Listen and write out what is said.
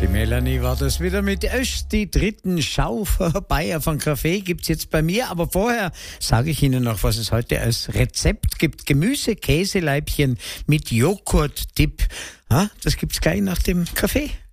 Die Melanie war das wieder mit Öst. Die dritten Schaubayer von Kaffee gibt's jetzt bei mir. Aber vorher sage ich Ihnen noch, was es heute als Rezept gibt. Gemüse-Käseleibchen mit Joghurt-Dip. Das gibt's gleich nach dem Kaffee.